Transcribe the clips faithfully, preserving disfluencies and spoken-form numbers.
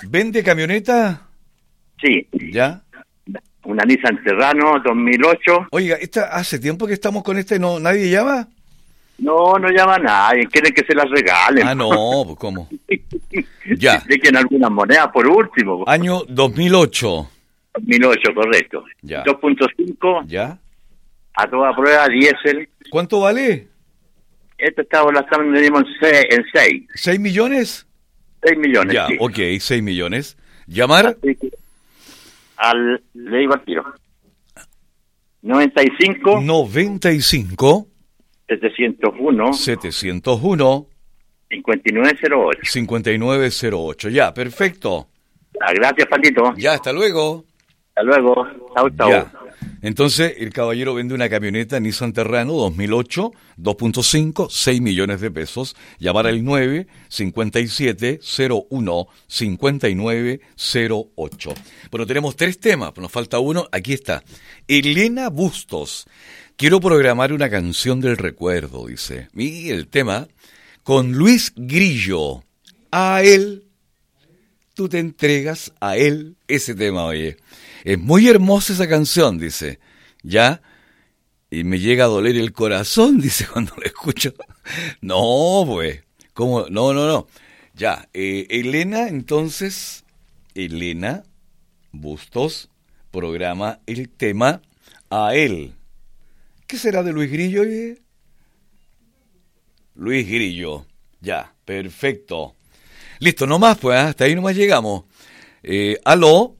¿Vende camioneta? Sí. ¿Ya? Una Nissan Terrano dos mil ocho. Oiga, esta, ¿hace tiempo que estamos con este? ¿No, nadie llama? No, no llama a nadie. Quieren que se las regalen. Ah, no, pues ¿cómo? Ya. Le quieren algunas monedas por último. Año dos mil ocho. dos mil ocho, correcto. Ya. dos punto cinco. ¿Ya? A toda prueba, diésel. ¿Cuánto vale? Esto estaba, la estamos en seis. ¿Seis millones? seis millones, Ya, sí. ok, seis millones. ¿Llamar? Así que, al, le digo al tiro. noventa y cinco. noventa y cinco. setecientos uno. setecientos uno. cincuenta y nueve cero ocho. cincuenta y nueve cero ocho. Ya, perfecto. Ah, gracias, Patito. Ya, hasta luego. Hasta luego. Chau, chau. Ya. Entonces, el caballero vende una camioneta Nissan Terrano dos mil ocho, dos punto cinco, seis millones de pesos. Llamar al nueve cincuenta y siete cero uno cincuenta y nueve cero ocho. Bueno, tenemos tres temas, nos falta uno. Aquí está. Elena Bustos. Quiero programar una canción del recuerdo, dice. Y el tema, con Luis Grillo. A él, tú te entregas a él. Ese tema, oye. Es muy hermosa esa canción, dice. ¿Ya? Y me llega a doler el corazón, dice, cuando la escucho. No, pues. ¿Cómo? No, no, no. Ya. Eh, Elena, entonces, Elena Bustos programa el tema A él. ¿Qué será de Luis Grillo, oye? Luis Grillo. Ya, perfecto. Listo, nomás, pues, ¿eh? Hasta ahí nomás llegamos. Eh, ¿Aló?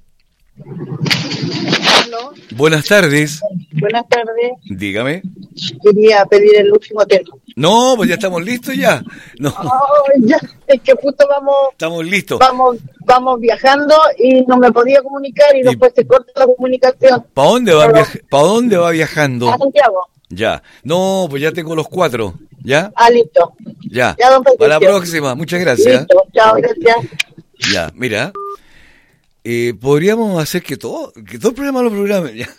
¿Aló? Buenas tardes. Buenas tardes. Dígame. Quería pedir el último tema. No, pues ya estamos listos ya. No, Oh, ya, es que justo vamos, estamos listos. vamos, vamos viajando y no me podía comunicar y, Y- después se corta la comunicación. ¿Para dónde va Pero- viaj- ¿Para dónde va viajando? A Santiago. Ya. No, pues ya tengo los cuatro. ¿Ya? Ah, listo. Ya. Ya, don Patricio. Para la próxima. Muchas gracias. Listo. Chao, gracias. Ya, mira. Eh, podríamos hacer que todo, que todo el programa lo programe. Ya.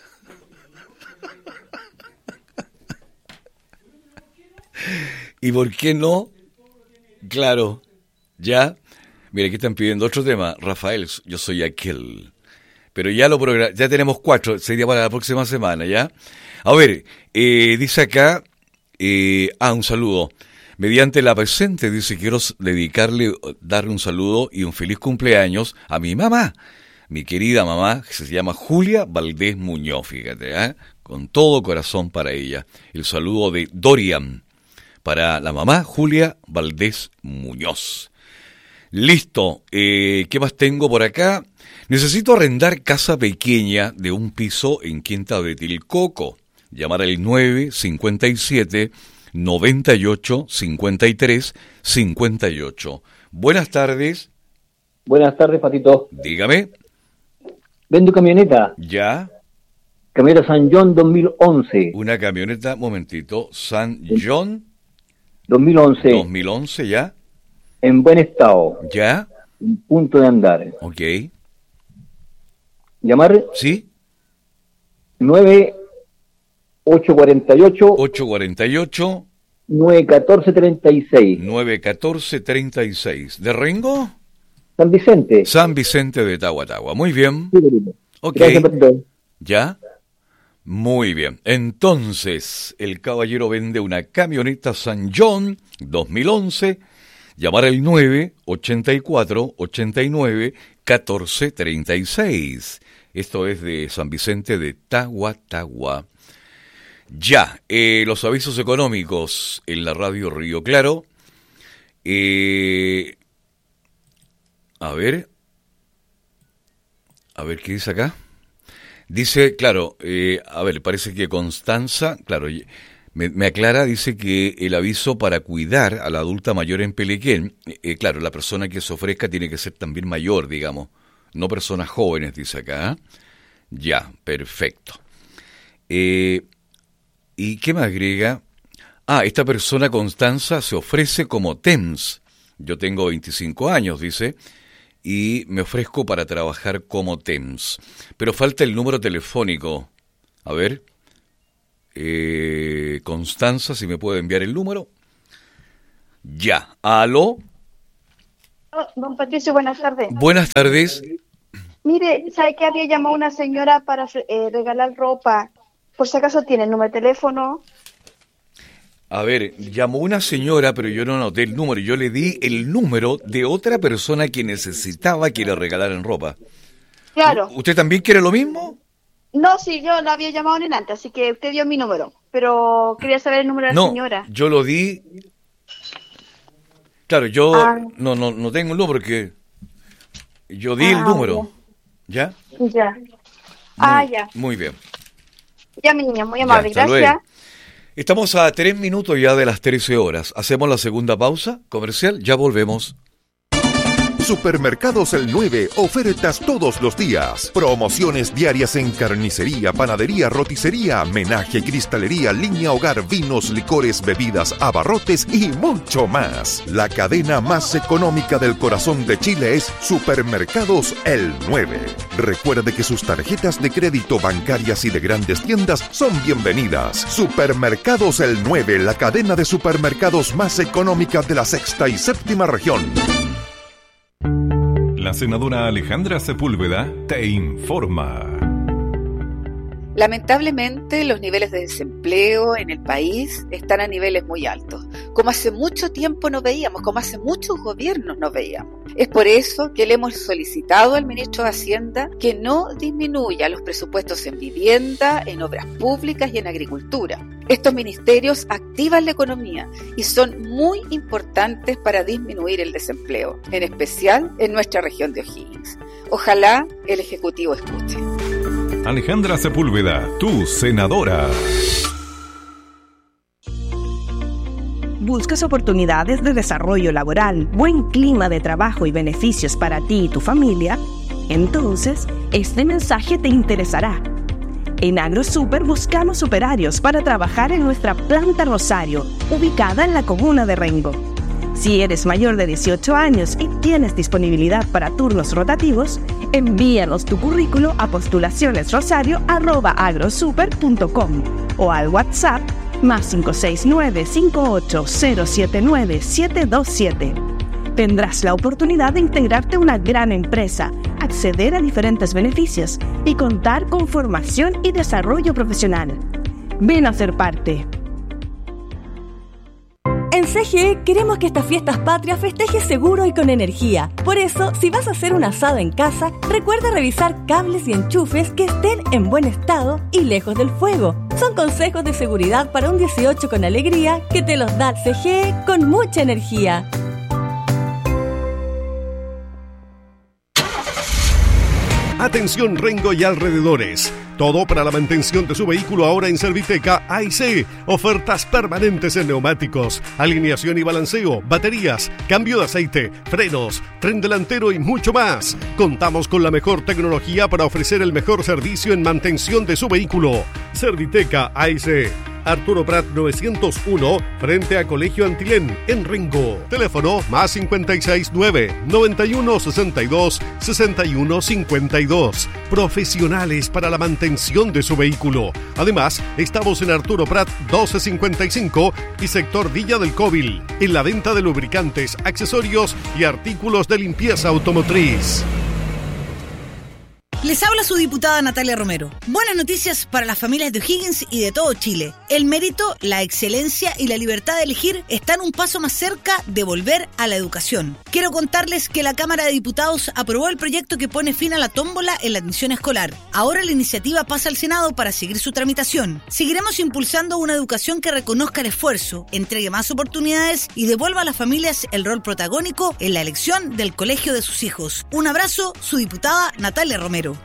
¿Y por qué no? Claro, ya. Mira, aquí están pidiendo otro tema. Rafael, yo soy aquel. Pero ya lo progra- ya tenemos cuatro, sería para la próxima semana, ¿ya? A ver, eh, dice acá, eh, ah, un saludo. Mediante la presente, dice, quiero dedicarle, darle un saludo y un feliz cumpleaños a mi mamá, mi querida mamá, que se llama Julia Valdés Muñoz, fíjate, ¿eh? Con todo corazón para ella. El saludo de Dorian, para la mamá Julia Valdés Muñoz. Listo, eh, ¿qué más tengo por acá? Necesito arrendar casa pequeña de un piso en Quinta de Tilcoco. Llamar al nueve cincuenta y siete noventa y ocho cincuenta y tres cincuenta y ocho. Buenas tardes, Buenas tardes, Patito. dígame. Vendo camioneta. Ya, Camioneta San John dos mil once. una camioneta, momentito, San John dos mil once. dos mil once, ya, En buen estado. ya, En punto de andar. ok, Llamar sí, nueve ocho cuatro ocho ocho cuatro ocho nueve uno cuatro tres seis. nueve uno cuatro treinta y seis. ¿De Rengo? San Vicente. San Vicente de Tahuatahua. Muy bien. Sí, querido. Ok. Gracias, Patito. ¿Ya? Muy bien. Entonces, el caballero vende una camioneta San John dos mil once. Llamar al nueve ochenta y cuatro ochenta y nueve catorce treinta y seis. Esto es de San Vicente de Tahuatahua. Ya, eh, los avisos económicos en la radio Río Claro. Eh, a ver, a ver qué dice acá. Dice, claro, eh, a ver, parece que Constanza, claro, me, me aclara, dice que el aviso para cuidar a la adulta mayor en Pelequén, eh, claro, la persona que se ofrezca tiene que ser también mayor, digamos, no personas jóvenes, dice acá. ¿eh? Ya, perfecto. Eh, ¿Y qué me agrega? Ah, esta persona, Constanza, se ofrece como T E M S. Yo tengo veinticinco años, dice, y me ofrezco para trabajar como T E M S. Pero falta el número telefónico. A ver, eh, Constanza, si me puede enviar el número. Ya, aló. Don Patricio, buenas tardes. Buenas tardes. Mire, ¿sabe que había llamado una señora para eh, regalar ropa? Por si acaso tiene el número de teléfono. A ver, llamó una señora, pero yo no anoté el número. Yo le di el número de otra persona que necesitaba que le regalaran ropa. Claro. ¿Usted también quiere lo mismo? No, sí, yo la había llamado en antes, así que usted dio mi número. Pero quería saber el número de la no, señora. Yo lo di. Claro, yo ah. no, no, no tengo el número porque yo di ah, el número. Ya. ¿Ya? Ya. Muy, ah, ya. Muy bien. Ya, mi niña, muy amable, ya, gracias. Luego. Estamos a tres minutos ya de las trece horas. Hacemos la segunda pausa comercial, ya volvemos. Supermercados El nueve, ofertas todos los días. Promociones diarias en carnicería, panadería, roticería, menaje, cristalería, línea hogar, vinos, licores, bebidas, abarrotes y mucho más. La cadena más económica del corazón de Chile es Supermercados El nueve. Recuerde que sus tarjetas de crédito, bancarias y de grandes tiendas son bienvenidas. Supermercados El nueve, la cadena de supermercados más económica de la sexta y séptima región. La senadora Alejandra Sepúlveda te informa. Lamentablemente, los niveles de desempleo en el país están a niveles muy altos, como hace mucho tiempo no veíamos, como hace muchos gobiernos no veíamos. Es por eso que le hemos solicitado al ministro de Hacienda que no disminuya los presupuestos en vivienda, en obras públicas y en agricultura. Estos ministerios activan la economía y son muy importantes para disminuir el desempleo, en especial en nuestra región de O'Higgins. Ojalá el Ejecutivo escuche. Alejandra Sepúlveda, tu senadora. ¿Buscas oportunidades de desarrollo laboral, buen clima de trabajo y beneficios para ti y tu familia? Entonces, este mensaje te interesará. En AgroSuper buscamos operarios para trabajar en nuestra planta Rosario, ubicada en la comuna de Rengo. Si eres mayor de dieciocho años y tienes disponibilidad para turnos rotativos, envíanos tu currículo a postulacionesrosario arroba agrosuper punto com o al WhatsApp más cinco seis nueve, cinco ocho cero siete nueve, siete dos siete. Tendrás la oportunidad de integrarte a una gran empresa, acceder a diferentes beneficios y contar con formación y desarrollo profesional. Ven a ser parte. En C G E queremos que estas fiestas patrias festejes seguro y con energía. Por eso, si vas a hacer un asado en casa, recuerda revisar cables y enchufes que estén en buen estado y lejos del fuego. Son consejos de seguridad para un dieciocho con alegría que te los da C G E con mucha energía. Atención Rengo y alrededores. Todo para la mantención de su vehículo ahora en Serviteca A y C. Ofertas permanentes en neumáticos, alineación y balanceo, baterías, cambio de aceite, frenos, tren delantero y mucho más. Contamos con la mejor tecnología para ofrecer el mejor servicio en mantención de su vehículo. Serviteca A y C. Arturo Prat novecientos uno, frente a Colegio Antilén, en Rengo. Teléfono más cinco seis nueve, nueve uno seis dos, seis uno cinco dos. Profesionales para la mantención de su vehículo. Además, estamos en Arturo Prat doce cincuenta y cinco y sector Villa del Cóbil, en la venta de lubricantes, accesorios y artículos de limpieza automotriz. Les habla su diputada Natalia Romero. Buenas noticias para las familias de O'Higgins y de todo Chile. El mérito, la excelencia y la libertad de elegir están un paso más cerca de volver a la educación. Quiero contarles que la Cámara de Diputados aprobó el proyecto que pone fin a la tómbola en la admisión escolar. Ahora la iniciativa pasa al Senado para seguir su tramitación. Seguiremos impulsando una educación que reconozca el esfuerzo, entregue más oportunidades y devuelva a las familias el rol protagónico en la elección del colegio de sus hijos. Un abrazo, su diputada Natalia Romero.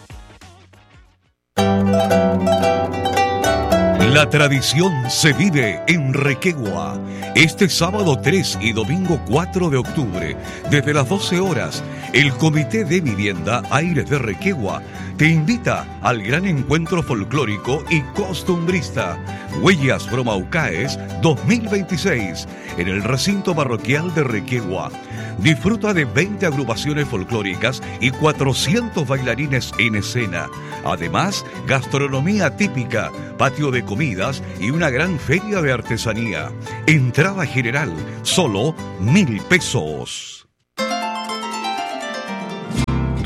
La tradición se vive en Requegua. Este sábado tres y domingo cuatro de octubre, desde las doce horas, el Comité de Vivienda Aires de Requegua te invita al gran encuentro folclórico y costumbrista Huellas Bromaucaes dos mil veintiséis en el recinto parroquial de Requegua. Disfruta de veinte agrupaciones folclóricas y cuatrocientos bailarines en escena. Además, gastronomía típica, patio de comidas y una gran feria de artesanía. Entrada general, solo mil pesos.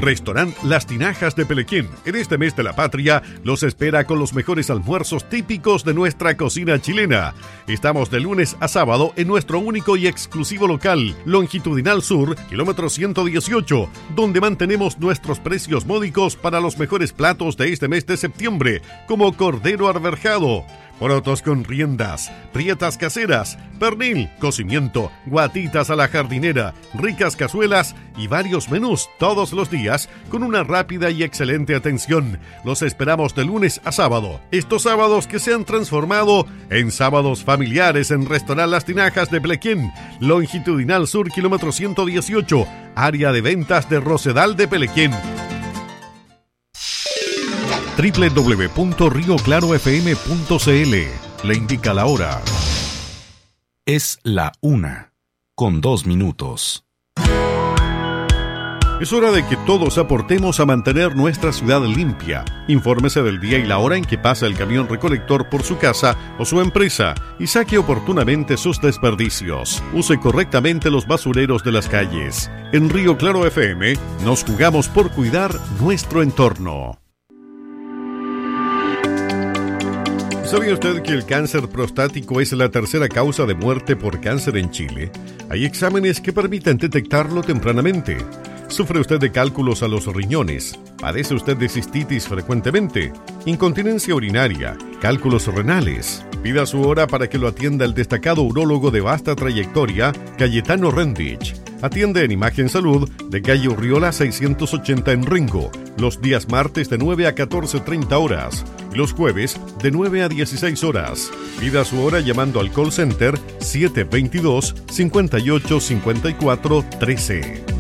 Restaurant Las Tinajas de Pelequén, en este mes de la patria, los espera con los mejores almuerzos típicos de nuestra cocina chilena. Estamos de lunes a sábado en nuestro único y exclusivo local, Longitudinal Sur, kilómetro ciento dieciocho, donde mantenemos nuestros precios módicos para los mejores platos de este mes de septiembre, como cordero arberjado, porotos con riendas, prietas caseras, pernil, cocimiento, guatitas a la jardinera, ricas cazuelas y varios menús todos los días con una rápida y excelente atención. Los esperamos de lunes a sábado. Estos sábados que se han transformado en sábados familiares en Restaurant Las Tinajas de Pelequén, Longitudinal Sur, kilómetro ciento dieciocho, área de ventas de Rosedal de Pelequén. doble u doble u doble u punto río claro f m punto c l le indica la hora. Es la una, con dos minutos. Es hora de que todos aportemos a mantener nuestra ciudad limpia. Infórmese del día y la hora en que pasa el camión recolector por su casa o su empresa y saque oportunamente sus desperdicios. Use correctamente los basureros de las calles. En Río Claro F M nos jugamos por cuidar nuestro entorno. ¿Sabía usted que el cáncer prostático es la tercera causa de muerte por cáncer en Chile? Hay exámenes que permiten detectarlo tempranamente. ¿Sufre usted de cálculos a los riñones? ¿Padece usted de cistitis frecuentemente? ¿Incontinencia urinaria? ¿Cálculos renales? Pida su hora para que lo atienda el destacado urólogo de vasta trayectoria, Cayetano Rendich. Atiende en Imagen Salud de calle Urriola seiscientos ochenta en Ringo, los días martes de nueve a catorce treinta horas y los jueves de nueve a dieciséis horas. Pida su hora llamando al call center siete dos dos, cinco ocho cinco cuatro uno tres.